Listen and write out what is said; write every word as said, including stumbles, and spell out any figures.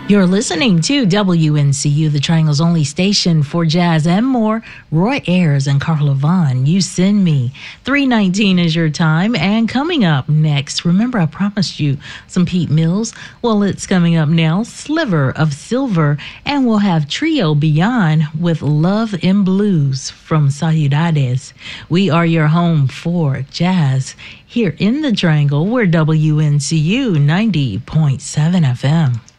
You're listening to W N C U, the Triangle's only station for jazz and more. Roy Ayers and Carla Vaughn, You Send Me. three nineteen is your time. And coming up next, remember I promised you some Pete Mills? Well, it's coming up now, Sliver of Silver. And we'll have Trio Beyond with Love in Blues from Saudades. We are your home for jazz here in the Triangle. We're W N C U ninety point seven F M.